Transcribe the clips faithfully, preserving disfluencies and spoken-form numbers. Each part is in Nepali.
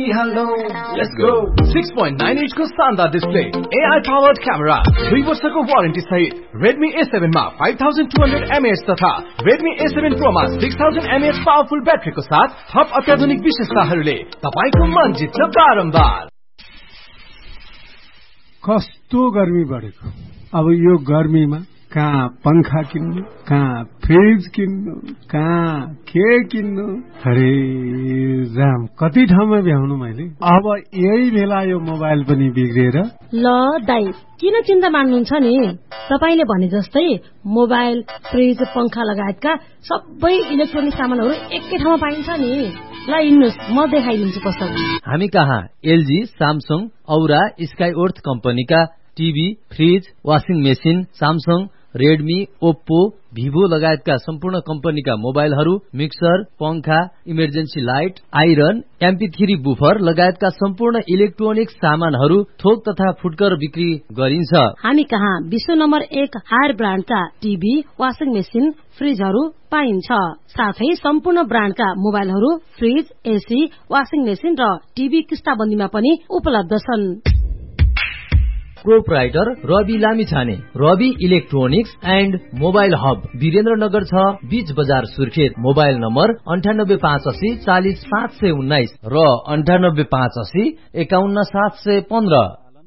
hello, let's go. six point nine inch को शानदार display, A I powered camera, दुई वर्षको वारेन्टी सहित Redmi A seven मा five thousand two hundred milliamp hour तथा Redmi A seven Pro मा six thousand milliamp hour powerful ब्याट्रीको साथ थप अत्याधुनिक विशेषताहरूले तपाईको मन जित्छ बारम्बार। कस्तो गर्मी बढेको, अब यो गर्मीमा कहाँ पंखा किन्नु, कहाँ फ्रिज किन्नु, कहाँ के किन्नु, अरे जाम कति ठाउँमा भ्याउनु मैले। अब यही बेला यो मोबाइल पनि बिग्रेर। ल दाइ किन चिन्ता मान्नुहुन्छ नि, तपाईले भने जस्तै मोबाइल, फ्रिज, पंखा लगायतका सबै इलेक्ट्रोनिक सामानहरू एकै ठाउँमा पाइन्छ नि। ल हिँड्नुस्, म देखाइदिन्छु कस्तो। हामी कहाँ एलजी, सामसङ, औरा, स्काइओर्थ कम्पनीका TV, fridge, washing machine, Samsung, Redmi, Oppo, Vivo लगायतका सम्पूर्ण कम्पनीका मोबाइलहरू, मिक्सर, पंखा, emergency light, iron, MP three buffer लगायतका सम्पूर्ण इलेक्ट्रोनिक सामानहरू थोक तथा फुटकर बिक्री गरिन्छ। हामी कहाँ विश्व नम्बर एक हायर ब्रान्डका टिभी, वाशिङ मेसिन, फ्रिजहरू पाइन्छ। साथै सम्पूर्ण ब्रान्डका मोबाइलहरू, फ्रिज, एसी, वाशिङ मेसिन र टिभी किस्ताबन्दीमा पनि उपलब्ध छन्। Proprietor Rabi Lamichhane, Rabi electronics and mobile hub, Birendranagar छ, बीच बजार सुर्खेत। मोबाइल नम्बर अन्ठानब्बे पाँच असी चालिस पाँच सय उन्नाइस र अन्ठानब्बे पाँच असी एकाउन्न सात सय पन्ध्र।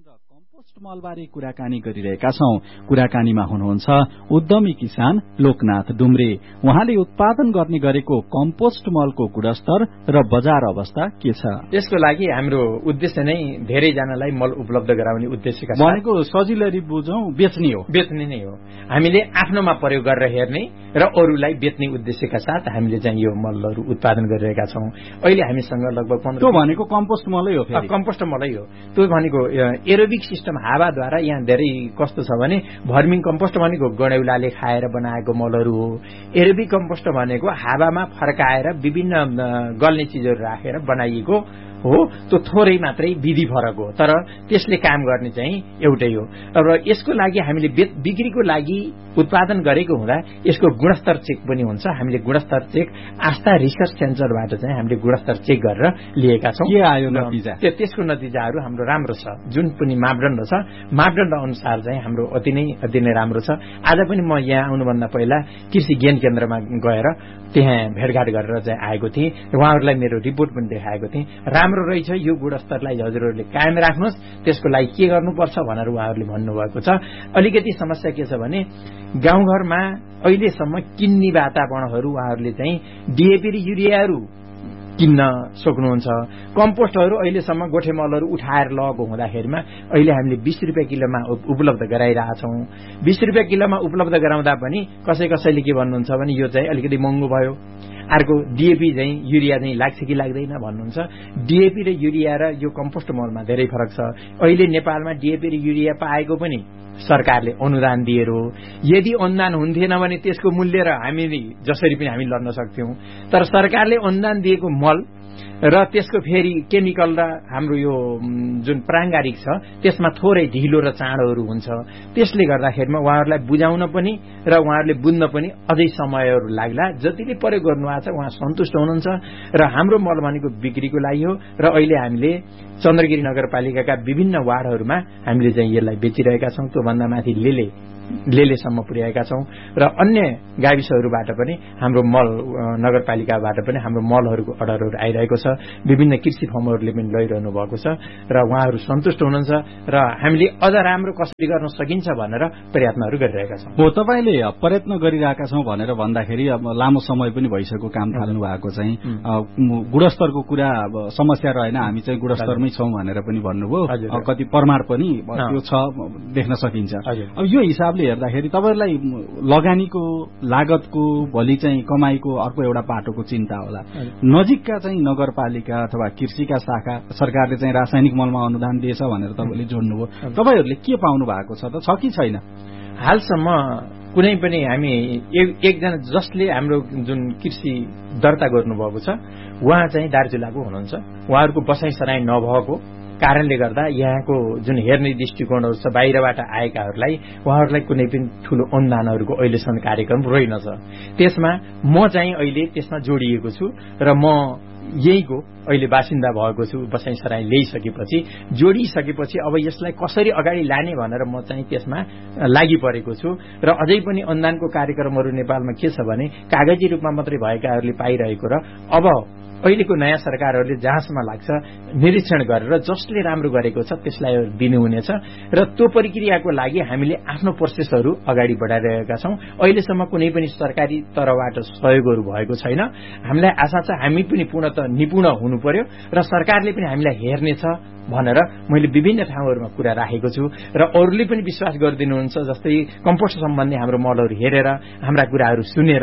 मलबारे कुराकानी गरिरहेका छौं। कुराकानीमा हुनुहुन्छ उद्यमी किसान लोकनाथ डुम्रे। उहाँले उत्पादन गर्ने गरेको कम्पोस्ट मलको गुणस्तर र बजार अवस्था के छ। यसको लागि हाम्रो उद्देश्य नै धेरै जनालाई मल उपलब्ध गराउने उद्देश्यका साथ भनेको सजिलै बुझौं बेच्ने हो बेच्ने नै हो। हामीले आफ्नोमा प्रयोग गरेर हेर्ने र अरूलाई बेच्ने उद्देश्यका साथ हामीले चाहिँ यो मलहरू उत्पादन गरिरहेका छौं। अहिले हामीसँग लगभग पन्ध्र त्यो भनेको कम्पोस्ट मलै हो। कम्पोस्ट मलै हो। त्यो भनेको एरोबिक सिस्टम हावाद्वारा यहाँ धेरै कस्तो छ भने भर्मिङ कम्पोस्ट भनेको गडौलाले खाएर बनाएको मलहरू हो। एरोबिक कम्पोस्ट भनेको हावामा फर्काएर विभिन्न गल्ने चिजहरू राखेर बनाइएको हो। त्यो थोरै मात्रै विधि फरक हो, तर त्यसले काम गर्ने चाहिँ एउटै हो। र यसको लागि हामीले बिक्रीको लागि उत्पादन गरेको हुँदा यसको गुणस्तर चेक पनि हुन्छ। हामीले गुणस्तर चेक आस्था रिसर्च सेन्टरबाट चाहिँ हामीले गुणस्तर चेक गरेर लिएका छौं। के आयो नतिजा? त्यसको नतिजाहरू हाम्रो राम्रो छ। जुन पनि मापदण्ड छ, मापदण्ड अनुसार चाहिँ हाम्रो अति नै अति नै राम्रो छ। आज पनि म यहाँ आउनुभन्दा पहिला कृषि ज्ञान केन्द्रमा गएर त्यहाँ भेटघाट गरेर चाहिँ आएको थिएँ। उहाँहरूलाई मेरो रिपोर्ट पनि देखाएको थिएँ। राम्रो रहेछ, यो गुणस्तरलाई हजुरहरूले कायम राख्नुहोस्, त्यसको लागि के गर्नुपर्छ भनेर उहाँहरूले भन्नुभएको छ। अलिकति समस्या के छ भने गाउँघरमा अहिलेसम्म किन्ने वातावरणहरू उहाँहरूले चाहिँ डिएपी र युरियाहरू किन्न सक्नुहुन्छ। कम्पोस्टहरू अहिलेसम्म गोठे मलहरू उठाएर लगेको हुँदाखेरिमा अहिले हामीले बीस रुपियाँ किलोमा उपलब्ध गराइरहेछौँ। बीस रुपियाँ किलोमा उपलब्ध गराउँदा पनि कसै कसैले के भन्नुहुन्छ भने यो चाहिँ अलिकति महँगो भयो। अर्को डिएपी चाहिँ युरिया चाहिँ लाग्छ कि लाग्दैन भन्नुहुन्छ। डिएपी र युरिया र यो कम्पोस्ट मलमा धेरै फरक छ। अहिले नेपालमा डिएपी र युरिया पाएको पनि सरकारले अनुदान दिएर हो। यदि अनुदान हुन्थेन भने त्यसको मूल्य र हामी जसरी पनि हामी लड्न सक्थ्यौं। तर सरकारले अनुदान दिएको मल र त्यसको फेरि केमिकल र हाम्रो यो जुन प्राङ्गारिक छ त्यसमा थोरै ढिलो र चाँडोहरू हुन्छ। त्यसले गर्दाखेरिमा उहाँहरूलाई बुझाउन पनि र उहाँहरूले बुझ्न पनि अझै समयहरू लाग्ला। जतिले प्रयोग गर्नुभएको छ उहाँ सन्तुष्ट हुनुहुन्छ र हाम्रो मल भनेको बिक्रीको लागि हो। र अहिले हामीले चन्द्रगिरी नगरपालिकाका विभिन्न वार्डहरूमा हामीले चाहिँ यसलाई बेचिरहेका छौं। त्योभन्दा माथि लेले लेलेसम्म पुर्याएका छौं र अन्य गाविसहरूबाट पनि हाम्रो मल नगरपालिकाबाट पनि हाम्रो मलहरूको अर्डरहरू आइरहेको छ। विभिन्न कृषि फर्महरूले पनि लैरहनु भएको छ र उहाँहरू सन्तुष्ट हुनुहुन्छ र हामीले अझ राम्रो कसरी गर्न सकिन्छ भनेर प्रयत्नहरू गरिरहेका छौं। हो, तपाईले प्रयत्न गरिरहेका छौं भनेर भन्दाखेरि अब लामो समय पनि भइसक्यो काम थाल्नु भएको चाहिँ गुणस्तरको कुरा समस्या रहेन, हामी चाहिँ गुणस्तरमै छौं भनेर पनि भन्नुभयो। कति प्रमाण पनि त्यो छ देख्न सकिन्छ। अब यो हिसाब हेर्दाखेरि तपाईहरुलाई लगानीको लागतको भोलि चाहिँ कमाईको अर्को एउटा पाटोको चिन्ता होला। नजिकका चाहिँ नगरपालिका अथवा कृषिका शाखा सरकारले चाहिँ रासायनिक मलमा अनुदान दिएछ भनेर तपाईले जोड्नुभयो। तपाईहरुले के पाउनु भएको छ त, छ कि छैन? हालसम्म कुनै पनि हामी एकजना जसले हाम्रो जुन कृषि दर्ता गर्नुभएको छ उहाँ चाहिँ दार्चुलाको हुनुहुन्छ। उहाँहरूको बसाई सराई नभएको कारणले गर्दा यहाँको जुन हेर्ने दृष्टिकोणहरू छ बाहिरबाट आएकाहरूलाई उहाँहरूलाई कुनै पनि ठूलो अनुदानहरूको अहिलेसम्म कार्यक्रम रहेनछ। त्यसमा म चाहिँ अहिले त्यसमा जोडिएको छु र म यहीको अहिले बासिन्दा भएको छु। बसाइसराई ल्याइसकेपछि जोडिसकेपछि अब यसलाई कसरी अगाडि लाने भनेर म चाहिँ त्यसमा लागि परेको छु र अझै पनि अनुदानको कार्यक्रमहरू नेपालमा के छ भने कागजी रूपमा मात्रै भएकाहरूले पाइरहेको र अब अहिलेको नयाँ सरकारहरूले जहाँसम्म लाग्छ निरीक्षण गरेर जसले राम्रो गरेको छ त्यसलाई दिनुहुनेछ र त्यो प्रक्रियाको लागि हामीले आफ्नो प्रोसेसहरू अगाडि बढाइरहेका छौं। अहिलेसम्म कुनै पनि सरकारी तर्फबाट सहयोगहरू भएको छैन। हामीलाई आशा छ हामी पनि पूर्णतः निपुण हुनु पर्यो र सरकारले पनि हामीलाई हेर्नेछ भनेर मैले विभिन्न ठाउँहरूमा कुरा राखेको छु र अरूले पनि विश्वास गरिदिनुहुन्छ। जस्तै कम्पोस्ट सम्बन्धी हाम्रो मलहरू हेरेर हाम्रा कुराहरू सुनेर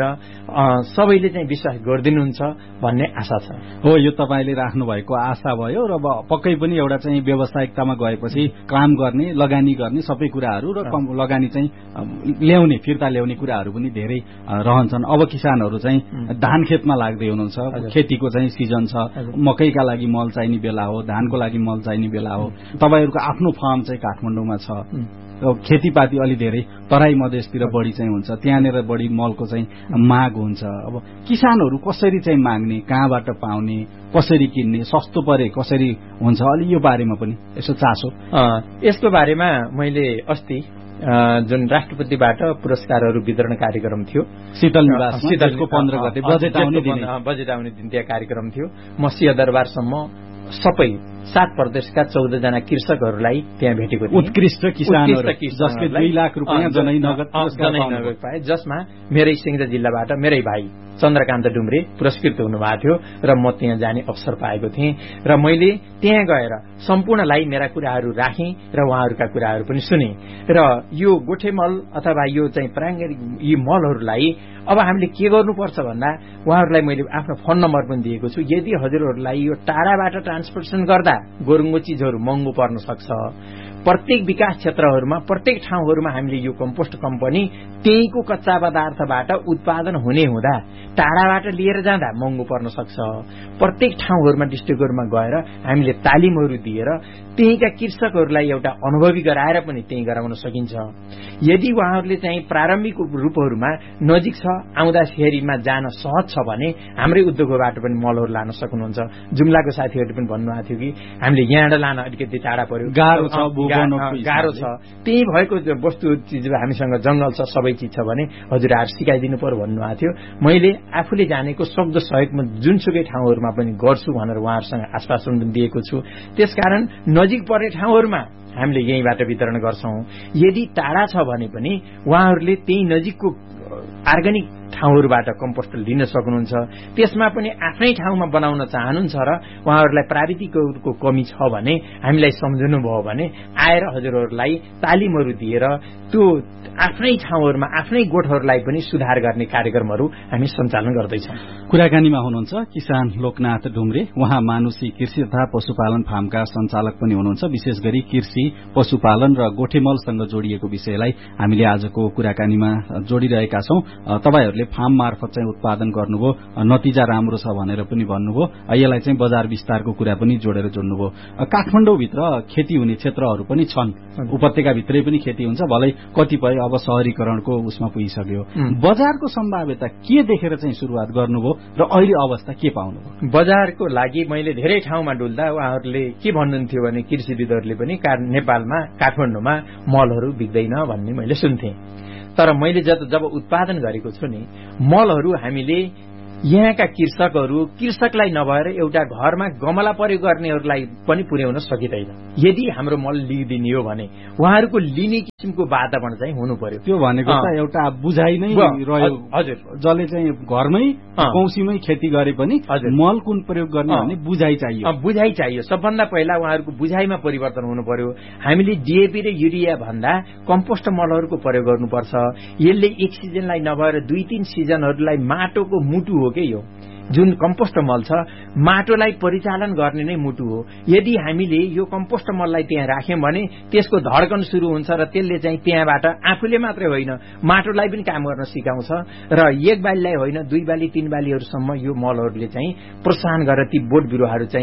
सबैले चाहिँ विश्वास गरिदिनुहुन्छ भन्ने आशा छ। हो, यो तपाईले राख्नु भएको आशा भयो र पक्कै पनि एउटा चाहिँ व्यावसायिकतामा गएपछि काम गर्ने लगानी गर्ने सबै कुराहरू र लगानी चाहिँ ल्याउने फिर्ता ल्याउने कुराहरू पनि धेरै रहन्छन्। अब किसानहरू चाहिँ धान खेतमा लाग्दै हुनुहुन्छ, खेतीको चाहिँ सिजन छ, मकैका लागि मल चाहिने बेला हो, धानको लागि मल चाहिने बेला हो। तपाईहरुको आफ्नो फार्म चाहिँ काठमाडौँमा छ, खेतीपाती अलि धेरै तराई मधेसतिर बढी चाहिँ हुन्छ, त्यहाँनिर बढी मलको चाहिँ माग हुन्छ। अब किसानहरू कसरी चाहिँ माग्ने, कहाँबाट पाउने, कसरी किन्ने, सस्तो परे कसरी हुन्छ, अलि यो बारेमा पनि यसो चासो। यसको बारेमा मैले अस्ति जुन राष्ट्रपतिबाट पुरस्कारहरू वितरण कार्यक्रम थियो शीतल निवास शीतलको पन्ध्र गते बजेट आउने दिन बजेट आउने दिन त्यहाँ कार्यक्रम थियो। म सिंहदरबारसम्म सबै सात प्रदेशका चौध जना कृषकहरूलाई त्यहाँ भेटेको थिएँ। उत्कृष्ट किसानहरू जसले दुई लाख रुपियाँ जनै नगद नगद पाए, जसमा मेरै सिंहदर जिल्लाबाट मेरै भाइ चन्द्रकान्त डुम्रे पुरस्कृत हुनुभएको थियो र म त्यहाँ जाने अवसर पाएको थिएँ र मैले त्यहाँ गएर सम्पूर्णलाई मेरा कुराहरू राखेँ र उहाँहरूका कुराहरू पनि सुने र यो गोठे मल अथवा यो चाहिँ प्राङ्गारिक यी मलहरूलाई अब हामीले के गर्नुपर्छ भन्दा उहाँहरूलाई मैले आफ्नो फोन नम्बर पनि दिएको छु। यदि हजुरहरूलाई यो टाढाबाट ट्रान्सपोर्टेसन गर्दा गोरुङ्गो चिजहरू महँगो पर्न सक्छ, प्रत्येक विकास क्षेत्रहरूमा प्रत्येक ठाउँहरूमा हामीले यो कम्पोस्ट कम्पनी त्यहीको कच्चा पदार्थबाट उत्पादन हुने हुँदा टाढाबाट लिएर जाँदा महँगो पर्न सक्छ। प्रत्येक ठाउँहरूमा डिस्ट्रिक्टहरूमा गएर हामीले तालिमहरू दिएर त्यहीका कृषकहरूलाई एउटा अनुभवी गराएर पनि त्यही गराउन सकिन्छ। यदि उहाँहरूले चाहिँ प्रारम्भिक रूपहरूमा नजिक छ, आउँदाखेरिमा जान सहज छ भने हाम्रै उद्योगबाट पनि मलहरू लान सक्नुहुन्छ। जुम्लाको साथीहरूले पनि भन्नुभएको थियो कि हामीले यहाँबाट लान अलिकति टाढा पर्यो, गाह्रो छ, गाह्रो छ, त्यही भएको वस्तु चिज हामीसँग जंगल छ, सबै चिज छ भने हजुरहरू सिकाइदिनु पर्यो भन्नुभएको थियो। मैले आफूले जानेको सक्दो सहयोग म जुनसुकै ठाउँहरूमा पनि गर्छु भनेर उहाँहरूसँग आश्वासन पनि दिएको छु। त्यसकारण नजिक पर्ने ठाउँहरूमा हामीले यहीँबाट वितरण गर्छौं। यदि टाढा छ भने पनि उहाँहरूले त्यही नजिकको अर्ग्यानिक ठाउँहरूबाट कम्पोस्ट लिन सक्नुहुन्छ। त्यसमा पनि आफ्नै ठाउँमा बनाउन चाहनुहुन्छ र उहाँहरूलाई प्राविधिकहरूको कमी छ भने हामीलाई सम्झनु भयो भने आएर हजुरहरूलाई तालिमहरू दिएर त्यो आफ्नै ठाउँहरूमा आफ्नै गोठहरूलाई पनि सुधार गर्ने कार्यक्रमहरू हामी सञ्चालन गर्दैछौँ। कुराकानीमा हुनुहुन्छ किसान लोकनाथ डुम्रे, उहाँ मानुषी कृषि तथा पशुपालन फार्मका सञ्चालक पनि हुनुहुन्छ। विशेष गरी कृषि, पशुपालन र गोठेमलसँग जोडिएको विषयलाई हामीले आजको कुराकानीमा जोडिरहेका छौं। तपाईहरूले फार्म मार्फत चाहिँ उत्पादन गर्नुभयो, नतिजा राम्रो छ भनेर पनि भन्नुभयो, यसलाई चाहिँ बजार विस्तारको कुरा पनि जोडेर जोड्नुभयो। काठमाडौँभित्र खेती हुने क्षेत्रहरू पनि छन्, उपत्यकाभित्रै पनि खेती हुन्छ, भलै कतिपय अब शहरीकरणको उसमा पुगिसक्यो। बजारको सम्भाव्यता के देखेर चाहिँ सुरुवात गर्नुभयो र अहिले अवस्था के पाउनुभयो? बजारको लागि मैले धेरै ठाउँमा डुल्दा उहाँहरूले के भन्नुहुन्थ्यो भने कृषिविदहरूले पनि नेपालमा काठमाडौँमा मलहरू बिग्दैन भन्ने मैले सुन्थेँ। तर मैले जब जब उत्पादन गरेको छु नि, मलहरू हामीले यहाँका कृषकहरू कृषकलाई नभएर एउटा घरमा गमला प्रयोग गर्नेहरूलाई पनि पुर्याउन सकिँदैन। यदि हाम्रो मल लिइदिने हो भने उहाँहरूको लिने किसिमको वातावरण चाहिँ हुनु पर्यो। त्यो भनेको त एउटा बुझाइ नै रह्यो। हजुर, जसले चाहिँ घरमै कौशीमै खेती गरे पनि मल कुन प्रयोग गर्ने भन्ने बुझाइ चाहियो। बुझाइ चाहियो। सबभन्दा पहिला उहाँहरूको बुझाइमा परिवर्तन हुनु पर्यो। हामीले डीएपी र युरिया भन्दा कम्पोस्ट मलहरूको प्रयोग गर्नुपर्छ। यसले एक सिजनलाई नभएर दुई तीन सिजनहरूलाई माटोको मुटु हो के यो जुन कम्पोस्ट मल छ, माटोलाई परिचालन गर्ने नै मुटु हो। यदि हामीले यो कम्पोस्ट मललाई त्यहाँ राख्यौं भने त्यसको धड्कन शुरू हुन्छ र त्यसले चाहिँ त्यहाँबाट आफूले मात्रै होइन माटोलाई पनि काम गर्न सिकाउँछ र एक बालीलाई होइन दुई बाली तीन बालीहरूसम्म यो मलहरूले चाहिँ प्रोत्साहन गरेर ती बोट बिरुवाहरू चाहिँ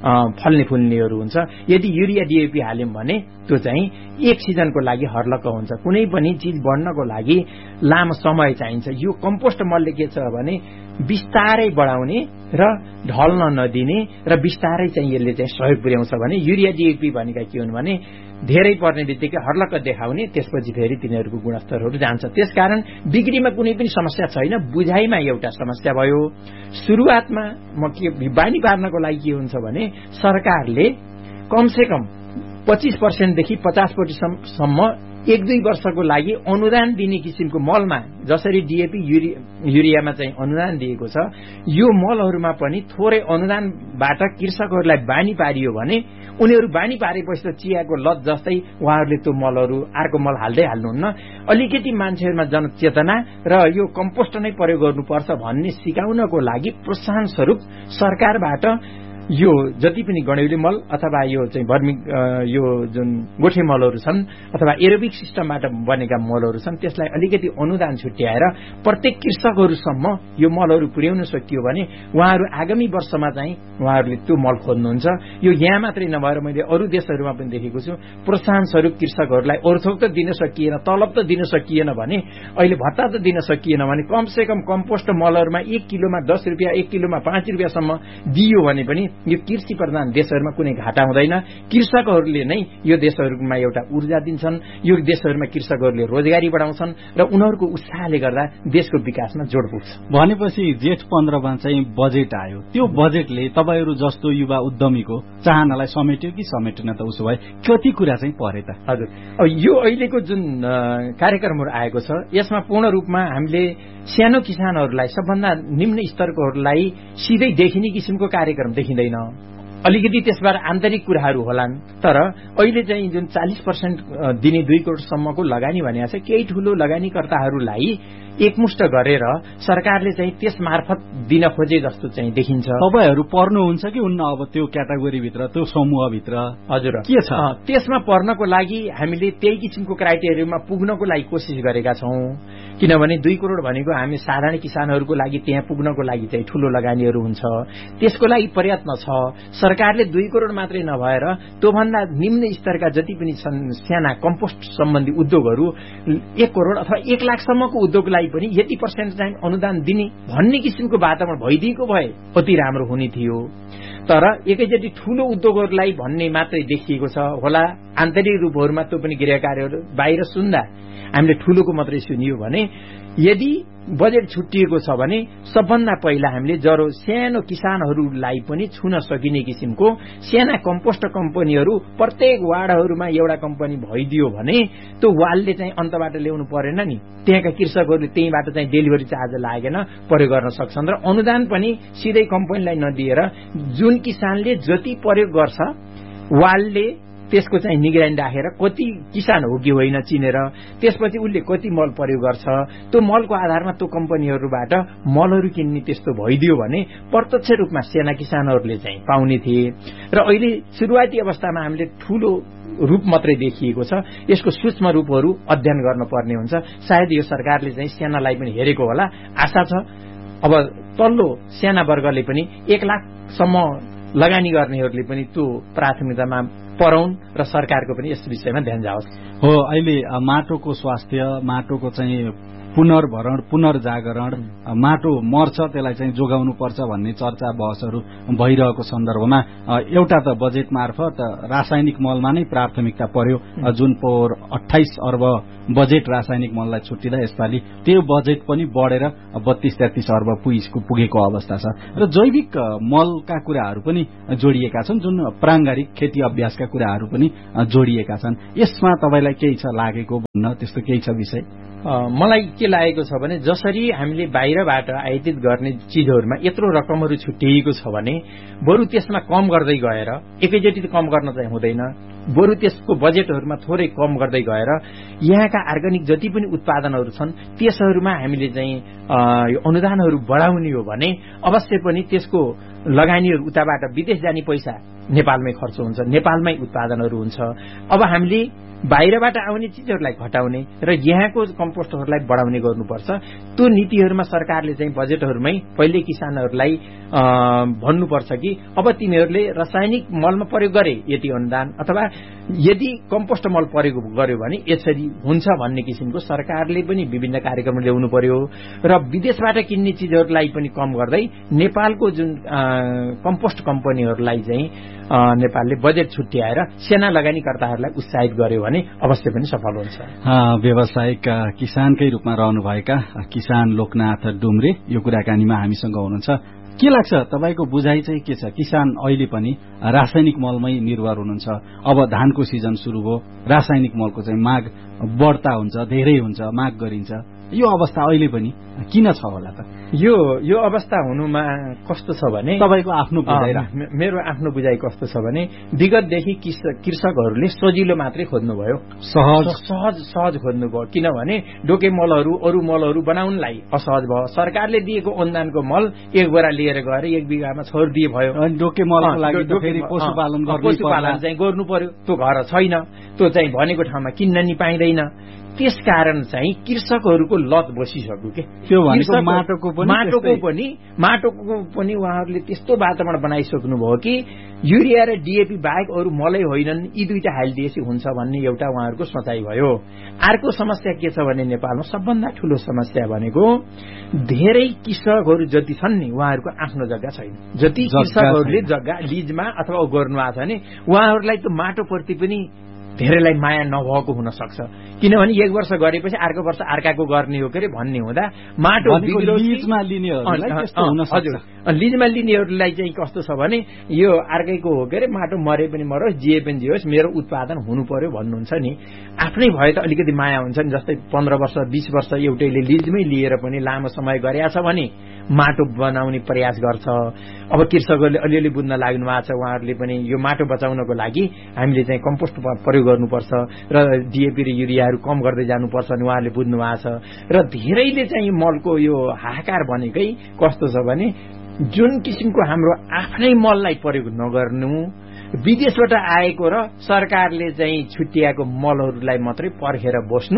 फल्ने फुल्नेहरू हुन्छ। यदि युरिया डिएपी हाल्यौं भने त्यो चाहिँ एक सिजनको लागि हर्लक्क हुन्छ। कुनै पनि चीज बढ्नको लागि लामो समय चाहिन्छ। यो कम्पोस्ट मलले के छ भने बिस्तारै बढाउने र ढल्न नदिने र बिस्तारै चाहिँ यसले चाहिँ सहयोग पुर्याउँछ भने युरिया डिएपी भनेका के हुन् भने धेरै पर्ने बित्तिकै हर्लक्क देखाउने, त्यसपछि फेरि तिनीहरूको गुणस्तरहरू जान्छ। त्यसकारण बिक्रीमा कुनै पनि समस्या छैन, बुझाइमा एउटा समस्या भयो। सुरुवातमा म के बानी पार्नको लागि के हुन्छ भने सरकारले कमसेकम पच्चीस पर्सेन्टदेखि पचास प्रतिशतसम्म एक दुई वर्षको लागि अनुदान दिने किसिमको मलमा, जसरी डिएपी युरियामा चाहिँ अनुदान दिएको छ, यो मलहरूमा पनि थोरै अनुदानबाट कृषकहरूलाई बानी पारियो भने उनीहरू बानी पारेपछि त चियाको लत जस्तै उहाँहरूले त्यो मलहरू अर्को मल हाल्दै हाल्नुहुन्न। अलिकति मान्छेहरूमा जनचेतना र यो कम्पोस्ट नै प्रयोग गर्नुपर्छ भन्ने सिकाउनको लागि प्रोत्साहन स्वरूप सरकारबाट यो जति पनि गणौली मल अथवा यो चाहिँ भर्मी यो जुन गोठे मलहरू छन् अथवा एरोबिक सिस्टमबाट बनेका मलहरू छन् त्यसलाई अलिकति अनुदान छुट्याएर प्रत्येक कृषकहरूसम्म यो मलहरू पुर्याउन सकियो भने उहाँहरू आगामी वर्षमा चाहिँ उहाँहरूले त्यो मल खोज्नुहुन्छ। यो यहाँ मात्रै नभएर मैले अरू देशहरूमा पनि देखेको छु, प्रोत्साहन स्वरूप कृषकहरूलाई ओर्थोक त दिन सकिएन, तलब त दिन सकिएन भने, अहिले भत्ता त दिन सकिएन भने कमसे कम कम्पोस्ट मलहरूमा एक किलोमा दस रुपियाँ एक किलोमा पाँच रुपियाँसम्म दियो भने पनि यो कृषि प्रधान देशहरूमा कुनै घाटा हुँदैन। कृषकहरूले नै यो देशहरूमा एउटा ऊर्जा दिन्छन्, यो देशहरूमा कृषकहरूले रोजगारी बढाउँछन् र उनीहरूको उत्साहले गर्दा देशको विकासमा जोड पुग्छ। भनेपछि जेठ पन्ध्रमा चाहिँ बजेट आयो, त्यो बजेटले तपाईँहरू जस्तो युवा उद्यमीको चाहनालाई समेट्यो कि समेटेन त? उसो भए कति कुरा चाहिँ परे त? हजुर, अब यो अहिलेको जुन कार्यक्रमहरू आएको छ यसमा पूर्ण रूपमा हामीले सानो किसानहरूलाई, सबभन्दा निम्न स्तरकोहरूलाई सिधै देखिने किसिमको कार्यक्रम देखिँदैन। अलिकति त्यसबाट आन्तरिक कुराहरू होलान्, तर अहिले चाहिँ जुन चालीस पर्सेन्ट दिने दुई करोडसम्मको लगानी भनेको छ, केही ठूलो लगानीकर्ताहरूलाई एकमुष्ट गरेर सरकारले चाहिँ त्यस मार्फत दिन खोजे जस्तो चाहिँ देखिन्छ। तपाईहरू पर्नुहुन्छ कि उन्न अब त्यो क्याटेगोरीभित्र, त्यो समूहभित्र? हजुर, के छ त्यसमा पर्नको लागि हामीले त्यही किसिमको क्राइटेरियामा पुग्नको लागि कोसिस गरेका छौं। किनभने दुई करोड भनेको हामी साधारण किसानहरूको लागि त्यहाँ पुग्नको लागि चाहिँ ठूलो लगानीहरू हुन्छ, त्यसको लागि प्रयत्न छ। सरकारले दुई करोड मात्रै नभएर त्योभन्दा निम्न स्तरका जति पनि छन् साना कम्पोस्ट सम्बन्धी उद्योगहरू एक करोड अथवा एक लाखसम्मको उद्योगलाई पनि यति पर्सेन्ट चाहिँ अनुदान दिने भन्ने किसिमको वातावरण भइदिएको भए अति राम्रो हुने थियो। तर एकैचोटि ठूलो उद्योगहरूलाई भन्ने मात्रै देखिएको छ होला। आन्तरिक रूपहरूमा त्यो पनि गृह कार्यहरू बाहिर सुन्दा हामीले ठूलोको मात्रै सुनियो भने, यदि बजेट छुट्टिएको छ भने सबभन्दा पहिला हामीले जरो सानो किसानहरूलाई पनि छुन सकिने किसिमको साना कम्पोस्ट कम्पनीहरू प्रत्येक वार्डहरूमा एउटा कम्पनी भइदियो भने त्यो वालले चाहिँ अन्तबाट ल्याउनु परेन नि, त्यहाँका कृषकहरूले त्यहीबाट चाहिँ डेलिभरी चार्ज लागेन प्रयोग गर्न सक्छन् र अनुदान पनि सिधै कम्पनीलाई नदिएर जुन किसानले जति प्रयोग गर्छ वालले त्यसको चाहिँ निगरानी राखेर कति किसान हो कि होइन चिनेर त्यसपछि उसले कति मल प्रयोग गर्छ त्यो मलको आधारमा त्यो कम्पनीहरूबाट मलहरू किन्ने त्यस्तो भइदियो भने प्रत्यक्ष रूपमा साना किसानहरूले चाहिँ पाउने थिए। र अहिले सुरुवाती अवस्थामा हामीले ठूलो रूप मात्रै देखिएको छ, यसको सूक्ष्म रूपहरू अध्ययन गर्नुपर्ने हुन्छ। सायद यो सरकारले चाहिँ सानालाई पनि हेरेको होला, आशा छ। अब तल्लो साना वर्गले पनि एक लाखसम्म लगानी गर्नेहरूले पनि त्यो प्राथमिकतामा पराउन् र सरकारको पनि यस विषयमा ध्यान जाओस्। हो, अहिले माटोको स्वास्थ्य, माटोको चाहिँ पुनर्भरण, पुनर्जागरण, माटो मर्छ त्यसलाई चाहिँ जोगाउनु पर्छ भन्ने चर्चा बहसहरू भइरहेको सन्दर्भमा एउटा त बजेट मार्फत रासायनिक मलमा नै प्राथमिकता पर्यो, जुन पोहोर अठाइस अर्ब बजेट रासायनिक मललाई छुट्टिँदा यसपालि त्यो बजेट पनि बढेर बत्तीस तेत्तीस अर्ब पुगेको पुगेको अवस्था छ। र जैविक मलका कुराहरू पनि जोडिएका छन्, जुन प्राङ्गारिक खेती अभ्यासका कुराहरू पनि जोडिएका छन्। यसमा तपाईँलाई केही छ लागेको भन्न, त्यस्तो केही छ विषय? मलाई के लागेको छ भने जसरी हामीले बाहिरबाट आयातित गर्ने चिजहरूमा यत्रो रकमहरू छुट्टिएको छ भने बरु त्यसमा कम गर्दै गएर एकैचोटि कम गर्न चाहिँ हुँदैन। बरु त्यसको बजेटहरूमा थोरै कम गर्दै गएर यहाँका अर्ग्यानिक जति पनि उत्पादनहरू छन् त्यसहरूमा हामीले चाहिँ यो अनुदानहरू बढाउने हो भने अवश्य पनि त्यसको लगानीहरू उताबाट विदेश जाने पैसा नेपालमै खर्च हुन्छ, नेपालमै उत्पादनहरू हुन्छ। अब हामीले बाहिरबाट आउने चिजहरूलाई घटाउने र यहाँको कम्पोस्टहरूलाई बढाउने गर्नुपर्छ। त्यो नीतिहरूमा सरकारले चाहिँ बजेटहरूमै पहिले किसानहरूलाई भन्नुपर्छ कि अब तिमीहरूले रासायनिक मलमा प्रयोग गरे यति अनुदान, अथवा यदि कम्पोस्ट मल प्रयोग गर्यो भने यसरी हुन्छ भन्ने किसिमको सरकारले पनि विभिन्न कार्यक्रम ल्याउनु पर्यो र विदेशबाट किन्ने चिजहरूलाई पनि कम गर्दै नेपालको जुन कम्पोस्ट कम्पनीहरूलाई चाहिँ नेपालले बजेट छुट्याएर सेना लगानीकर्ताहरूलाई उत्साहित गर्यो भने अवश्य पनि सफल हुन्छ। व्यावसायिक किसानकै रूपमा रहनुभएका किसान लोकनाथ डुम्रे यो कुराकानीमा हामीसँग हुनुहुन्छ। के लाग्छ तपाईको बुझाइ चाहिँ के छ? किसान अहिले पनि रासायनिक मलमै निर्भर हुनुहुन्छ। अब धानको सिजन सुरु भयो, रासायनिक मलको चाहिँ माग बढ्ता हुन्छ, धेरै हुन्छ, माग गरिन्छ। यो अवस्था अहिले पनि किन छ होला त? यो यो अवस्था हुनुमा कस्तो छ भने तपाईको आफ्नो बुझाइ, मेरो आफ्नो बुझाइ कस्तो छ भने विगतदेखि कृषकहरूले सजिलो मात्रै खोज्नुभयो, सहज सहज सहज खोज्नुभयो। किनभने डोके मलहरू अरू मलहरू बनाउनलाई असहज भयो। सरकारले दिएको अनुदानको मल एक बोरा लिएर गएर एक बिघामा छोडिदिए भयो। डोके मलको लागि फेरि पशुपालन पशुपालन चाहिँ गर्नु पर्यो, त्यो घर छैन, त्यो चाहिँ भनेको ठाउँमा किन्न नि पाइँदैन। त्यसकारण चाहिँ कृषकहरूको लत बसिसक्यो के त्यो भनेको माटोको पनि माटोको पनि माटोको पनि उहाँहरूले त्यस्तो वातावरण बनाइसक्नु भयो कि युरिया र डीएपी बाहेक अरू मलै होइनन्, यी दुईटा हालिदिएपछि हुन्छ भन्ने एउटा उहाँहरूको सोचाइ भयो। अर्को समस्या के छ भने नेपालमा सबभन्दा ठूलो समस्या भनेको धेरै कृषकहरू जति छन् नि उहाँहरूको आफ्नो जग्गा छैन। जति कृषकहरूले जग्गा लिजमा अथवा गर्नु भएको छ भने उहाँहरूलाई त माटोप्रति पनि धेरैलाई माया नभएको हुन सक्छ। किनभने एक वर्ष गरेपछि अर्को वर्ष अर्काको गर्ने हो के अरे भन्ने हुँदा माटो लिजमा लिनेहरूलाई हजुर लिजमा लिनेहरूलाई चाहिँ कस्तो छ भने यो अर्कैको हो के अरे माटो मरे पनि मरोस् जिए पनि जियोस् मेरो उत्पादन हुनु पर्यो भन्नुहुन्छ नि। आफ्नै भए त अलिकति माया हुन्छ नि। जस्तै पन्ध्र वर्ष बीस वर्ष एउटैले लिजमै लिएर पनि लामो समय गरेका छ भने माटो बनाउने प्रयास गर्छ। अब कृषकहरूले अलिअलि बुझ्न लाग्नु भएको छ, उहाँहरूले पनि यो माटो बचाउनको लागि हामीले चाहिँ कम्पोस्ट प्रयोग गर्नुपर्छ र डीएपी र युरियाहरू कम गर्दै जानुपर्छ नि उहाँहरूले बुझ्नु भएको छ। र धेरैले चाहिँ मलको यो हाहाकार भनेकै कस्तो छ भने जुन किसिमको हाम्रो आफ्नै मललाई प्रयोग नगर्नु, विदेशबाट आएको र सरकारले चाहिँ छुट्याएको मलहरूलाई मात्रै पर्खेर बस्नु,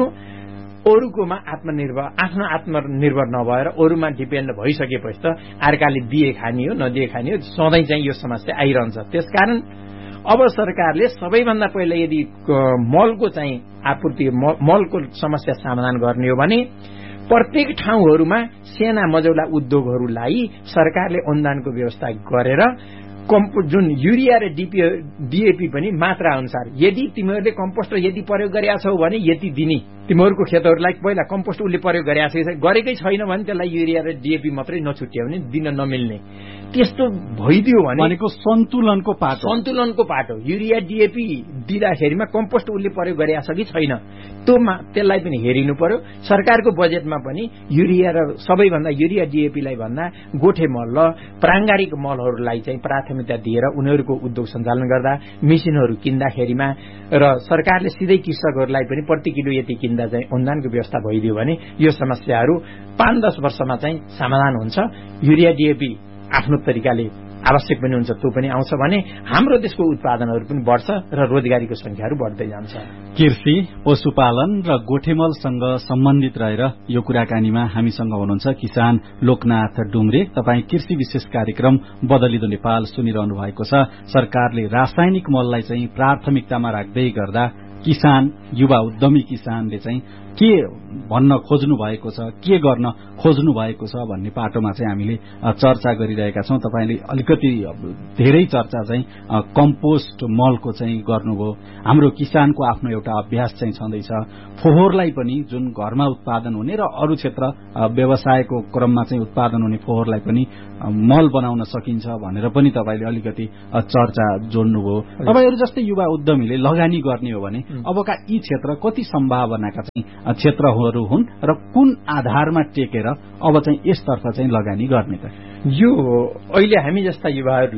अरूकोमा आत्मनिर्भर आफ्नो आत्मनिर्भर नभएर अरूमा डिपेन्ड भइसकेपछि त अर्काले दिए खानी हो नदिए खानी हो, सधैँ चाहिँ यो समस्या आइरहन्छ। त्यसकारण अब सरकारले सबैभन्दा पहिला यदि मलको चाहिँ आपूर्ति मलको समस्या समाधान गर्ने हो भने प्रत्येक ठाउँहरूमा सेना मजौला उद्योगहरूलाई सरकारले अनुदानको व्यवस्था गरेर कम्पोस्ट जुन युरिया र डीपी डीएपी पनि मात्रा अनुसार यदि तिमीहरूले कम्पोस्ट यदि प्रयोग गरेका छौ भने यति दिने, तिमीहरूको खेतहरूलाई पहिला कम्पोस्ट उसले प्रयोग गरेकै छैन भने त्यसलाई युरिया र डीएपी मात्रै नछुट्याउने, दिन नमिल्ने, त्यस्तो भइदियो भनेको सन्तुलनको पाटो सन्तुलनको पाटो युरिया डीएपी दिँदाखेरिमा कम्पोस्ट उसले प्रयोग गरेका छ कि छैन त्यो त्यसलाई पनि हेरिनु पर्यो। सरकारको बजेटमा पनि युरिया र सबैभन्दा युरिया डीएपीलाई भन्दा गोठे मल र प्राङ्गारिक मलहरूलाई चाहिँ प्राथमिकता दिएर उनीहरूको उद्योग सञ्चालन गर्दा मेसिनहरू किन्दाखेरिमा र सरकारले सिधै कृषकहरूलाई पनि प्रति किलो यति किन्दा चाहिँ अनुदानको व्यवस्था भइदियो भने यो समस्याहरू पाँच दस वर्षमा चाहिँ समाधान हुन्छ। युरिया डीएपी आफ्नो तरिकाले आवश्यक पनि हुन्छ, त्यो पनि आउँछ भने हाम्रो देशको उत्पादनहरू पनि बढ्छ र रोजगारीको संख्याहरू बढ्दै जान्छ। कृषि, पशुपालन र गोठेमलसँग सम्बन्धित रहेर यो कुराकानीमा हामीसँग हुनुहुन्छ किसान लोकनाथ डुम्रे। तपाईँ कृषि विशेष कार्यक्रम बदलिदो नेपाल सुनिरहनु भएको छ। सरकारले रासायनिक मललाई चाहिँ प्राथमिकतामा राख्दै गर्दा किसान, युवा उद्यमी किसानले चाहिँ के भन्न खोज्नु भएको छ, के गर्न खोज्नु भएको छ भन्ने पाटोमा चाहिँ हामीले चर्चा गरिरहेका छौं। तपाईले अलिकति धेरै चर्चा चाहिँ कम्पोस्ट मलको चाहिँ गर्नुभयो। हाम्रो किसानको आफ्नो एउटा अभ्यास चाहिँ छँदैछ, फोहोरलाई पनि जुन घरमा उत्पादन हुने र अरू क्षेत्र व्यवसायको क्रममा चाहिँ उत्पादन हुने फोहोरलाई पनि मल बनाउन सकिन्छ भनेर पनि तपाईले अलिकति चर्चा जोड्नुभयो। तपाईहरु जस्तै युवा उद्यमीले लगानी गर्ने हो भने अबका यी क्षेत्र कति सम्भावनाका चाहिँ क्षेत्रहरू हुन् र कुन आधारमा टेकेर अब चाहिँ यसतर्फ चाहिँ लगानी गर्ने त? यो अहिले हामी जस्ता युवाहरूले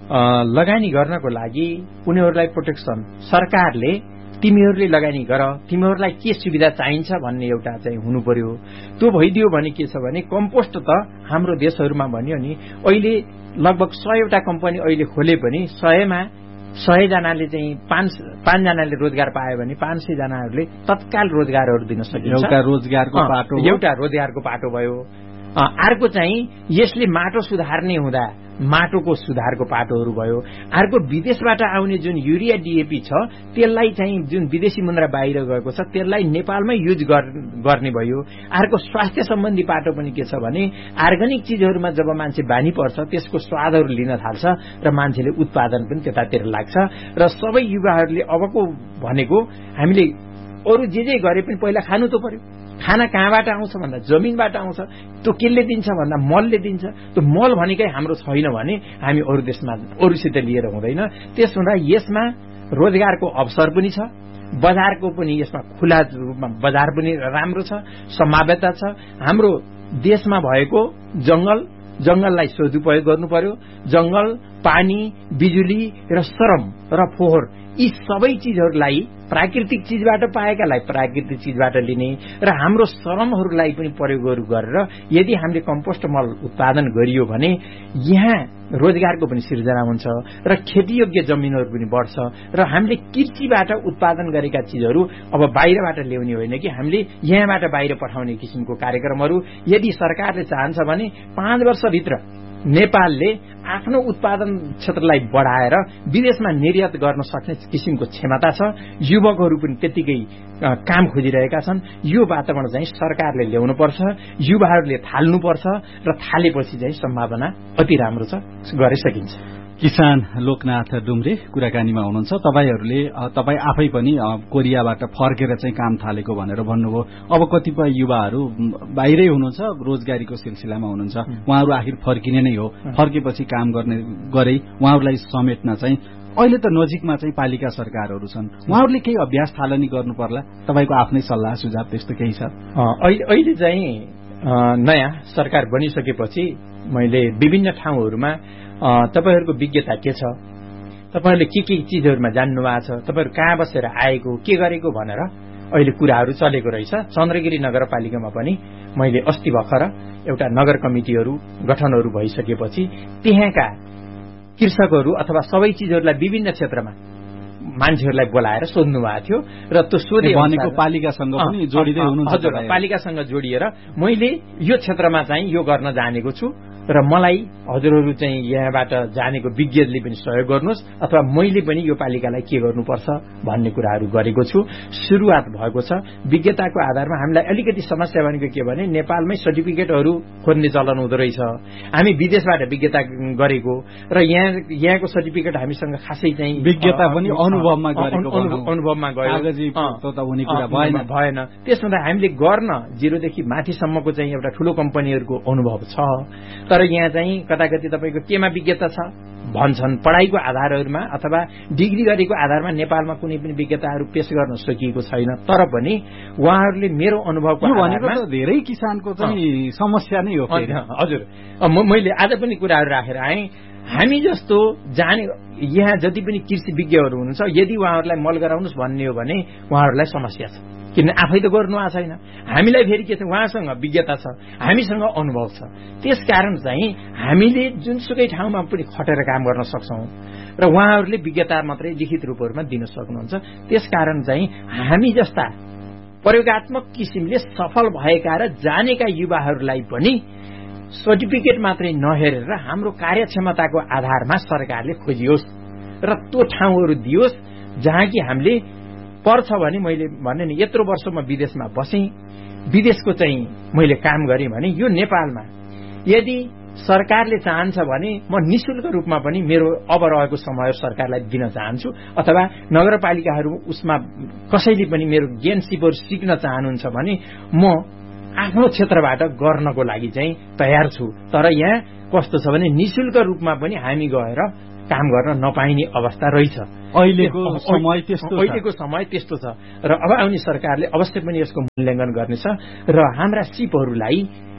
लगानी गर्नको लागि उनीहरूलाई प्रोटेक्सन सरकारले तिमीहरूले लगानी गर, तिमीहरूलाई के सुविधा चाहिन्छ भन्ने एउटा चाहिँ हुनु पर्यो। त्यो भइदियो भने के छ भने कम्पोस्ट त हाम्रो देशहरूमा भन्यो नि अहिले लगभग सयवटा कम्पनी अहिले खोले पनि सयमा सय जनाले चाहिँ पाँच पाँचजनाले रोजगार पायो भने पाँच सय जनाहरूले तत्काल रोजगारहरू दिन सकिन्छ। एउटा रोजगारको पाटो एउटा रोजगारको पाटो भयो। अर्को चाहिँ यसले माटो सुधार्ने हुँदा माटोको सुधारको पाटोहरू भयो। अर्को विदेशबाट आउने जुन युरिया डिएपी छ त्यसलाई चाहिँ जुन विदेशी मुद्रा बाहिर गएको छ त्यसलाई नेपालमै युज गर्ने भयो। अर्को स्वास्थ्य सम्बन्धी पाटो पनि के छ भने अर्ग्यानिक चिजहरूमा जब मान्छे बानी पर्छ त्यसको स्वादहरू लिन थाल्छ र मान्छेले उत्पादन पनि त्यतातिर लाग्छ। र सबै युवाहरूले अबको भनेको हामीले अरू जे जे गरे पनि पहिला खानु त पर्यो। खाना कहाँबाट आउँछ भन्दा जमिनबाट आउँछ। त्यो केले दिन्छ भन्दा मलले दिन्छ। त्यो मल भनेकै हाम्रो छैन भने हामी अरू देशमा अरूसित लिएर हुँदैन। त्यस हुँदा यसमा रोजगारको अवसर पनि छ, बजारको पनि यसमा खुला रूपमा बजार पनि राम्रो छ, सम्भाव्यता छ। हाम्रो देशमा भएको जंगल जंगललाई सदुपयोग गर्नु पर्यो। जंगल, पानी, बिजुली र श्रम र फोहोर यी सबै चिजहरूलाई प्राकृतिक चिजबाट पाएकालाई प्राकृतिक चिजबाट लिने र हाम्रो श्रमहरूलाई पनि प्रयोग गरेर यदि हामीले कम्पोस्ट मल उत्पादन गरियो भने यहाँ रोजगारको पनि सिर्जना हुन्छ र खेतीयोग्य जमिनहरू पनि बढ्छ र हामीले कृषिबाट उत्पादन गरेका चिजहरू अब बाहिरबाट ल्याउने होइन कि हामीले यहाँबाट बाहिर पठाउने किसिमको कार्यक्रमहरू यदि सरकारले चाहन्छ भने पाँच वर्षभित्र नेपालले आफ्नो उत्पादन क्षेत्रलाई बढाएर विदेशमा निर्यात गर्न सक्ने किसिमको क्षमता छ। युवकहरू पनि त्यतिकै काम खोजिरहेका छन्। यो वातावरण चाहिँ सरकारले ल्याउनुपर्छ, युवाहरूले थाल्नुपर्छ र थालेपछि चाहिँ सम्भावना अति राम्रो छ, गरे सकिन्छ। किसान लोकनाथ डुम्रे कुराकानीमा हुनुहुन्छ। तपाईहरूले तपाईँ आफै पनि कोरियाबाट फर्केर चाहिँ काम थालेको भनेर भन्नुभयो। अब कतिपय युवाहरू बाहिरै हुनुहुन्छ, रोजगारीको सिलसिलामा हुनुहुन्छ, उहाँहरू आखिर फर्किने नै हो। फर्केपछि काम गर्ने गरे उहाँहरूलाई समेट्न चाहिँ अहिले त नजिकमा चाहिँ पालिका सरकारहरू छन्, उहाँहरूले केही अभ्यास थालनी गर्नु पर्ला। तपाईँको आफ्नै सल्लाह सुझाव त्यस्तो केही छ? अहिले चाहिँ नयाँ सरकार बनिसकेपछि मैले विभिन्न ठाउँहरूमा तपाईहरूको विज्ञता के छ, तपाईहरूले के के चिजहरूमा जान्नु भएको छ, तपाईँहरू कहाँ बसेर आएको के गरेको भनेर अहिले कुराहरू चलेको रहेछ। चन्द्रगिरी नगरपालिकामा पनि मैले अस्ति भर्खर एउटा नगर कमिटीहरू गठनहरू भइसकेपछि त्यहाँका कृषकहरू अथवा सबै चिजहरूलाई विभिन्न क्षेत्रमा मान्छेहरूलाई बोलाएर सोध्नु भएको थियो र त्यो सोधे भनेको पालिकासँग पनि जोडिँदै हुनुहुन्छ। हजुर, पालिकासँग जोडिएर मैले यो क्षेत्रमा चाहिँ यो गर्न जानेको छु र मलाई हजुरहरू चाहिँ यहाँबाट जानेको विज्ञले पनि सहयोग गर्नुहोस् अथवा मैले पनि यो पालिकालाई के गर्नुपर्छ भन्ने कुराहरू गरेको छु। सुरुवात भएको छ। विज्ञताको आधारमा हामीलाई अलिकति समस्या भनेको के भने नेपालमै सर्टिफिकेटहरू खोज्ने चलन हुँदो रहेछ। हामी विदेशबाट विज्ञता गरेको र यहाँ यहाँको सर्टिफिकेट हामीसँग खासै चाहिँ विज्ञता पनि अनुभवमा गरेको अनुभवमा गयो भएन। त्यस हुँदा हामीले गर्न जिरोदेखि माथिसम्मको चाहिँ एउटा ठूलो कम्पनीहरूको अनुभव छ। तर यहाँ चाहिँ कता कति तपाईँको केमा विज्ञता छ भन्छन्, पढाइको आधारहरूमा अथवा डिग्री गरेको आधारमा नेपालमा कुनै पनि विज्ञताहरू पेश गर्न सकिएको छैन। तर पनि उहाँहरूले मेरो अनुभवको भनेको धेरै किसानको चाहिँ समस्या नै हो। हजुर, मैले आज पनि कुराहरू राखेर आएँ। हामी जस्तो जाने यहाँ जति पनि कृषि विज्ञहरू हुनुहुन्छ यदि उहाँहरूलाई मल गराउनुहोस् भन्ने हो भने उहाँहरूलाई समस्या छ, किन आफै त गर्नु आएको छैन। हामीलाई फेरि के छ, उहाँसँग विज्ञता छ, हामीसँग अनुभव छ। त्यसकारण चाहिँ हामीले जुनसुकै ठाउँमा पनि खटेर काम गर्न सक्छौं र उहाँहरूले विज्ञता मात्रै लिखित रूपहरूमा दिन सक्नुहुन्छ। त्यसकारण चाहिँ हामी जस्ता प्रयोगात्मक किसिमले सफल भएका र जानेका युवाहरूलाई पनि सर्टिफिकेट मात्रै नहेरेर हाम्रो कार्यक्षमताको आधारमा सरकारले खोजियोस् र त्यो ठाउँहरू दियोस् जहाँ कि हामीले पर्छ भने मैले भने नि यत्रो वर्ष म विदेशमा बसेँ, विदेशको चाहिँ मैले काम गरेँ भने यो नेपालमा यदि सरकारले चाहन्छ भने म निशुल्क रूपमा पनि मेरो अब रहेको समय सरकारलाई दिन चाहन्छु अथवा नगरपालिकाहरू उसमा कसैले पनि मेरो ज्ञान सिपहरू सिक्न चाहनुहुन्छ भने म आफ्नो क्षेत्रबाट गर्नको लागि चाहिँ तयार छु। तर यहाँ कस्तो छ भने निशुल्क रूपमा पनि हामी गएर काम गर्न नपाइने अवस्था रहेछ। अहिलेको समय त्यस्तो अहिलेको समय त्यस्तो छ र अब आउने सरकारले अवश्य पनि यसको मूल्याङ्कन गर्नेछ र हाम्रा सिपहरूलाई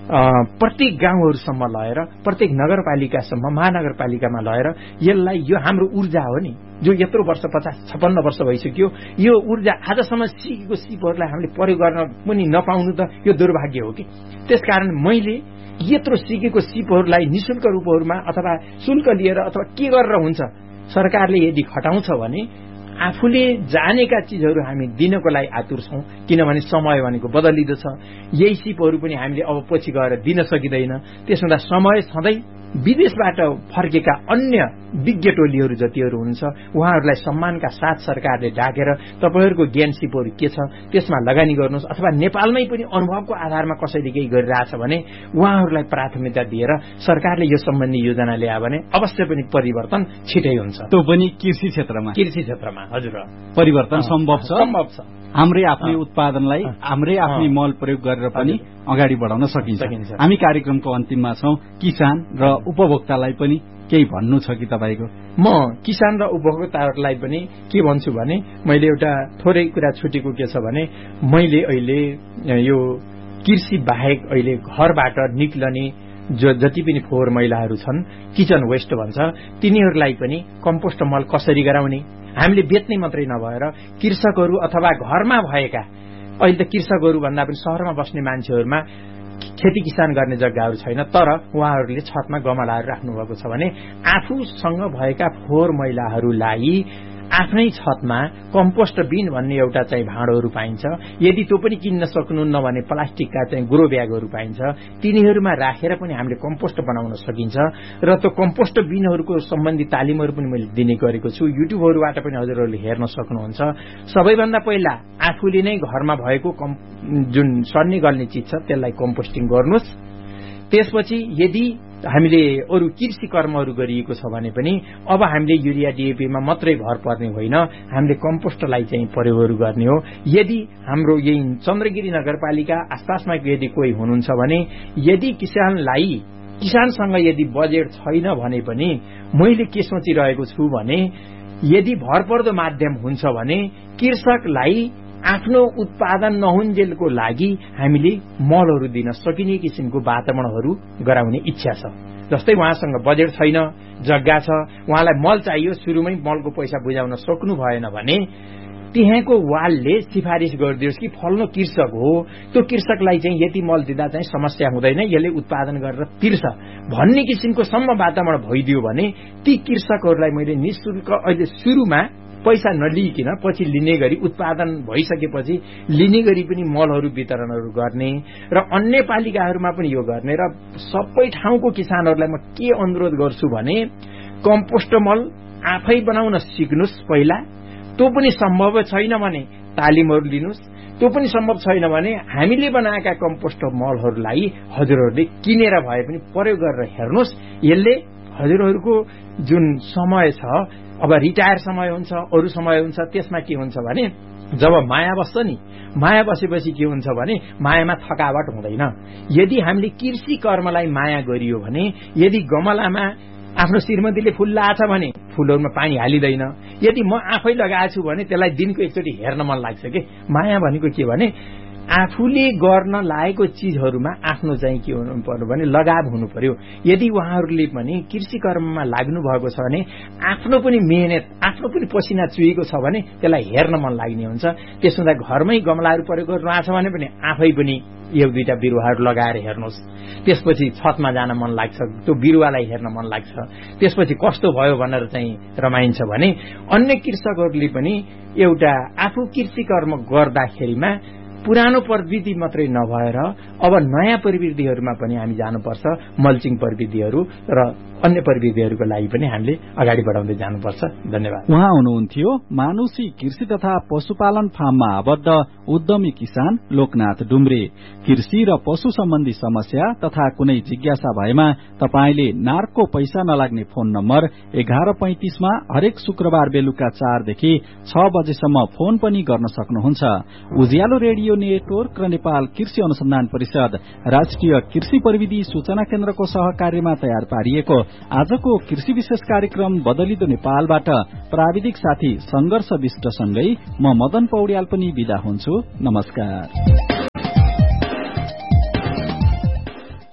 प्रत्येक गाउँहरूसम्म लगेर प्रत्येक नगरपालिकासम्म महानगरपालिकामा लगेर यसलाई यो हाम्रो ऊर्जा हो नि जो यत्रो वर्ष पचास छप्पन्न वर्ष भइसक्यो यो ऊर्जा आजसम्म सिकेको सिपहरूलाई हामीले प्रयोग गर्न पनि नपाउनु त यो दुर्भाग्य हो कि त्यसकारण मैले यत्रो सिकेको सिपहरूलाई निशुल्क रूपहरूमा अथवा शुल्क लिएर अथवा के गरेर हुन्छ सरकारले यदि खटाउँछ भने आफूले जानेका चिजहरू हामी दिनको लागि आतुर छौं किनभने समय भनेको बदलिँदो छ यही सिपहरू पनि हामीले अब पछि गएर दिन सकिँदैन त्यसमा समय सधैँ विदेशबाट फर्केका अन्य विज्ञ टोलीहरू जतिहरू हुनुहुन्छ उहाँहरूलाई सम्मानका साथ सरकारले डाकेर तपाईहरूको ज्ञान सिपहरू के छ त्यसमा लगानी गर्नुहोस् अथवा नेपालमै पनि अनुभवको आधारमा कसैले केही गरिरहेछ भने उहाँहरूलाई प्राथमिकता दिएर सरकारले यो सम्बन्धी योजना ल्यायो भने अवश्य पनि परिवर्तन छिटै हुन्छ त्यो पनि कृषि क्षेत्रमा कृषि क्षेत्रमा हजुर परिवर्तन सम्भव छ सम्भव छ हाम्रै आफ्नै उत्पादनलाई हाम्रै आफ्नै मल प्रयोग गरेर पनि अगाडि बढाउन सकिन्छ हामी कार्यक्रमको अन्तिममा छौं किसान र उपभोक्तालाई पनि केही भन्नु छ कि तपाईको म किसान र उपभोक्ताहरूलाई पनि के भन्छु भने मैले एउटा थोरै कुरा छुटेको के छ भने मैले अहिले यो कृषि बाहेक अहिले घरबाट निक्लने जो जति पनि फोहोर मैलाहरू छन् किचन वेस्ट भन्छ तिनीहरूलाई पनि कम्पोस्ट मल कसरी गराउने हामीले बेच्ने मात्रै नभएर कृषकहरू अथवा घरमा भएका अहिले त कृषकहरू भन्दा पनि शहरमा बस्ने मान्छेहरूमा खेती किसान गर्ने जग्गाहरू छैन तर उहाँहरूले छतमा गमलाहरू राख्नु भएको छ भने आफूसँग भएका फोहोर मैलाहरूलाई आफ्नै छतमा कम्पोस्ट बिन भन्ने एउटा चाहिँ भाँडोहरू पाइन्छ यदि त्यो पनि किन्न सक्नुहुन्न भने प्लास्टिकका चाहिँ ग्रो ब्यागहरू पाइन्छ तिनीहरूमा राखेर पनि हामीले कम्पोस्ट बनाउन सकिन्छ र त्यो कम्पोस्ट बिनहरूको सम्बन्धी तालिमहरू पनि मैले दिने गरेको छु युट्युबहरूबाट पनि हजुरहरूले हेर्न सक्नुहुन्छ सबैभन्दा पहिला आफूले नै घरमा भएको जुन सर्ने गल्ने चिज छ त्यसलाई कम्पोस्टिङ गर्नुहोस् त्यसपछि यदि हामीले अरू कृषि कर्महरू गरिएको छ भने पनि अब हामीले युरिया डीएपीमा मात्रै भर पर्ने होइन हामीले कम्पोस्टलाई चाहिँ प्रयोगहरू गर्ने हो यदि हाम्रो यही चन्द्रगिरी नगरपालिका आसपासमा यदि कोही हुनुहुन्छ भने यदि किसानलाई किसानसँग यदि बजेट छैन भने पनि मैले के सोचिरहेको छु भने यदि भरपर्दो माध्यम हुन्छ भने कृषकलाई आफ्नो उत्पादन नहुन्जेलको लागि हामीले मलहरू दिन सकिने किसिमको वातावरणहरू गराउने इच्छा छ जस्तै उहाँसँग बजेट छैन जग्गा छ उहाँलाई मल चाहियो सुरुमै मलको पैसा बुझाउन सक्नु भएन भने त्यहाँको वालले सिफारिस गरिदियोस् कि फल्नो कृषक हो त्यो कृषकलाई चाहिँ यति मल दिँदा चाहिँ समस्या हुँदैन यसले उत्पादन गरेर तिर्छ भन्ने किसिमको सम्म वातावरण भइदियो भने ती कृषकहरूलाई मैले निशुल्क अहिले सुरुमा पैसा नलिइकन पछि लिने गरी उत्पादन भइसकेपछि लिने गरी पनि मलहरू वितरणहरू गर्ने र अन्य पालिकाहरूमा पनि यो गर्ने र सबै ठाउँको किसानहरूलाई म के अनुरोध गर्छु भने कम्पोस्ट मल आफै बनाउन सिक्नुस् पहिला त्यो पनि सम्भव छैन भने तालिमहरू लिनुस् त्यो पनि सम्भव छैन भने हामीले बनाएका कम्पोस्ट मलहरूलाई हजुरहरूले किनेर भए पनि प्रयोग गरेर हेर्नुस् यसले हजुरहरूको जुन समय छ अब रिटायर समय हुन्छ अरू समय हुन्छ त्यसमा के हुन्छ भने जब माया बस्छ नि माया बसेपछि के हुन्छ भने मायामा थकावट हुँदैन यदि हामीले कृषि कर्मलाई माया गरियो भने यदि गमलामा आफ्नो श्रीमतीले फूल लाछ भने फूलहरूमा पानी हालिदैन यदि म आफै लगाएको छु भने त्यसलाई दिनको एकचोटि हेर्न मन लाग्छ के माया भनेको के भने आफूले गर्न लागेको चिजहरूमा आफ्नो चाहिँ के हुनु पर्यो भने लगाव हुनु पर्यो यदि उहाँहरूले पनि कृषि कर्ममा लाग्नु भएको छ भने आफ्नो पनि मेहनत आफ्नो पनि पसिना चुहेको छ भने त्यसलाई हेर्न मन लाग्ने हुन्छ त्यसो हुँदा घरमै गमलाहरू प्रयोग गर्नु छ भने पनि आफै पनि एक दुईटा बिरुवाहरू लगाएर हेर्नुहोस् त्यसपछि छतमा जान मन लाग्छ त्यो बिरुवालाई हेर्न मन लाग्छ त्यसपछि कस्तो भयो भनेर चाहिँ रमाइन्छ भने अन्य कृषकहरूले पनि एउटा आफू कृषि कर्म गर्दाखेरिमा पुरानो प्रविधि मात्रै नभएर अब नयाँ प्रविधिहरूमा पनि हामी जानुपर्छ मल्चिङ प्रविधिहरू र अन्य प्रविधिहरूको लागि पनि हामीले अगाडि बढाउँदै जानुपर्छ धन्यवाद उहाँ हुनुहुन्थ्यो मानुषी कृषि तथा पशुपालन फार्ममा आबद्ध उद्यमी किसान लोकनाथ डुम्रे कृषि र पशु सम्बन्धी समस्या तथा कुनै जिज्ञासा भएमा तपाईले नारको पैसा नलाग्ने फोन नम्बर एघार पैंतिसमा हरेक शुक्रबार बेलुका चारदेखि छ बजेसम्म फोन पनि गर्न सक्नुहुन्छ उज्यालो रेडियो नेटवर्क र नेपाल कृषि अनुसन्धान परिषद राष्ट्रिय कृषि प्रविधि सूचना केन्द्रको सहकार्यमा तयार पारिएको आजको कृषि विशेष कार्यक्रम बदलिदो नेपालबाट प्राविधिक साथी संघर्ष विष्टसँगै म मदन पौड्याल पनि बिदा हुन्छु नमस्कार।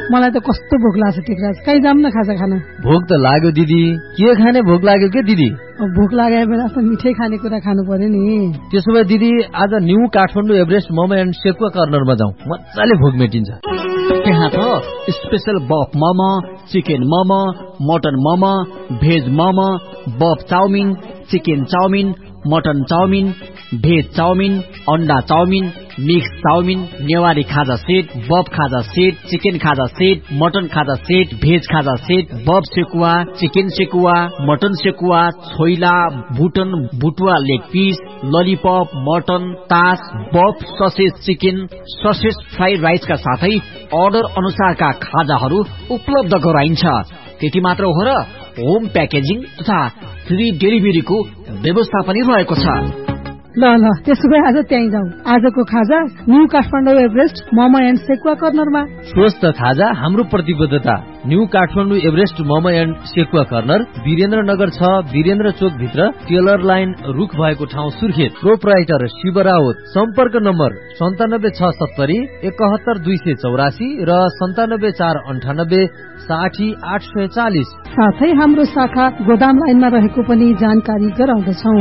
मलाई त कस्तो भोक लाग्छ टिकराज, कहीँ जाऊँ न खाजा खान। भोक त लाग्यो दिदी, के खाने भोक लाग्यो के दिदी? भोक लागेको बेला त मिठै खानेकुरा खानु पर्यो नि। त्यसो भए दिदी आज new Kathmandu Everest momo and sekuwa कर्नरमा जाउँ, मजाले भोक मेटिन्छ। त्यहाँ त स्पेशल बफ momo, chicken momo, mutton momo, veg momo, बफ chowmein, chicken chowmein, mutton chowmein, veg chowmein, अन्डा चाउमिन, मिक्स चाउमिन, नेवारी खाजा सेट, बफ खाजा सेट, चिकन खाजा सेट, मटन खाजा सेट, भेज खाजा सेट, बफ sekuwa, chicken sekuwa, mutton sekuwa, choila, बुटन बुटुवा leg piece, lollipop, mutton, तास, बफ ससेज चिकन, ससेज फ्राइड राइसका साथै अर्डर अनुसारका खाजाहरू उपलब्ध गराइन्छ। त्यति मात्र हो र होम प्याकेजिङ तथा फ्री डेलिभरीको व्यवस्था पनि रहेको छ। ल ल त्यसो भए आज त्यहीँ जाउँ। आजको खाजा new Kathmandu Everest momo and sekuwa कर्नरमा। स्वस्थ खाजा हाम्रो प्रतिबद्धता। New Kathmandu Everest momo and sekuwa corner, Birendranagar छ, वीरेन्द्र चोक भित्र, टेलर लाइन रुख भएको ठाउँ सुर्खेत। प्रोपराइटर शिव रावत। सम्पर्क नम्बर सन्तानब्बे छ सत्तरी एकहत्तर दुई सय चौरासी र सन्तानब्बे चार अन्ठानब्बे साठी आठ सय चालिस। साथै हाम्रो शाखा गोदाम लाइनमा रहेको पनि जानकारी गराउँदछौ।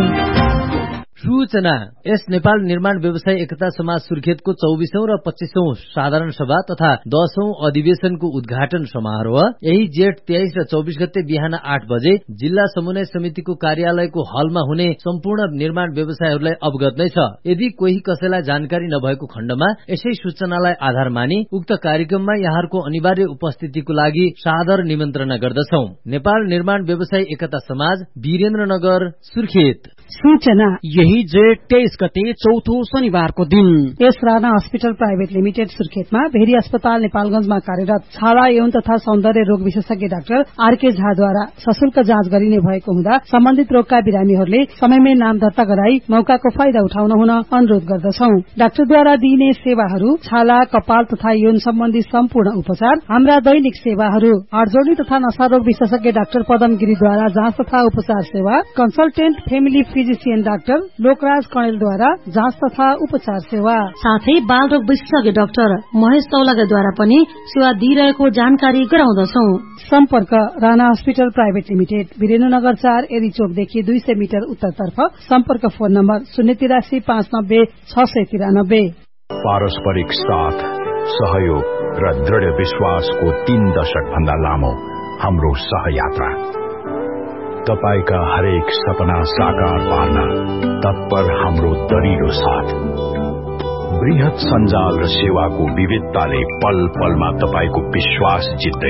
सूचना। यस नेपाल निर्माण व्यवसाय एकता समाज सुर्खेतको चौबिसौं र पच्चीसौं साधारण सभा तथा दशौं अधिवेशनको उद्घाटन समारोह यही जेठ तेइस र चौबिस गते बिहान आठ बजे जिल्ला समन्वय समितिको कार्यालयको हलमा हुने सम्पूर्ण निर्माण व्यवसायहरूलाई अवगत नै छ। यदि कोही कसैलाई जानकारी नभएको खण्डमा यसै सूचनालाई आधार मानि उक्त कार्यक्रममा यहाँहरूको अनिवार्य उपस्थितिको लागि सादर निमन्त्रणा गर्दछौ। नेपाल निर्माण व्यवसाय एकता समाज, वीरेन्द्रनगर, सुर्खेत। सूचना। यही जेठ तेइस गते चौथो शनिबारको दिन यस Rana hospital private limited सुर्खेतमा very अस्पताल नेपालगंजमा कार्यरत छाला यौन तथा सौन्दर्य रोग विशेषज्ञ डाक्टर आरके झाद्वारा सशुल्क जाँच गरिने भएको हुँदा सम्बन्धित रोगका बिरामीहरूले समयमै नाम दर्ता गराई मौकाको फाइदा उठाउन हुन अनुरोध गर्दछौ। डाक्टरद्वारा दिइने सेवाहरू छाला, कपाल तथा यौन सम्बन्धी सम्पूर्ण उपचार, हाम्रा दैनिक सेवाहरू, हाडजोडी तथा नशारोग विशेषज्ञ डाक्टर पदम गिरीद्वारा जाँच तथा उपचार सेवा, consultant family physician doctor Lokraj कणेलद्वारा जाँच तथा उपचार सेवा, साथै बाल रोग विशेषज्ञ डाक्टर महेश तौलागाद्वारा पनि सेवा दिइरहेको जानकारी गराउँदछौ। सम्पर्क Rana hospital private limited, Birendranagar चार, एरी चोकदेखि दुई सय मिटर उत्तरतर्फ। सम्पर्क फोन नम्बर शून्य तिरासी पाँच नब्बे छ सय तिरानब्बे। पारस्परिक साथ, सहयोग र दृढ़ विश्वासको तीन दशक भन्दा लामो हाम्रो सहयात्रा, तपाईका हरेक सपना साकार पार्न तत्पर हाम्रो दरिलो साथ, बृहत सञ्जाल र सेवाको विविधताले पल पलमा तपाईको विश्वास जित्दै,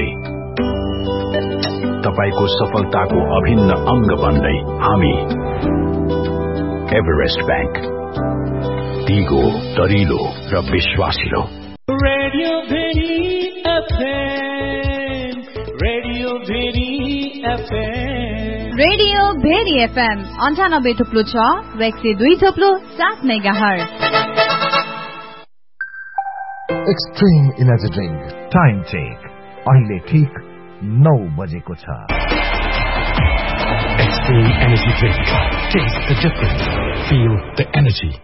तपाईको सफलताको अभिन्न अंग बन्दै हामी एभरेस्ट बैंक, दिगो, दरिलो र विश्वासिलो। Radio very FM, radio very FM, radio very FM अन्ठानब्बे थुप्लो छ र एक सय दुई थुप्लो सात megahertz. Extreme energy drink time check अहिले ठीक नौ बजेको छ। Extreme Energy Drink. Taste the difference. Feel the energy.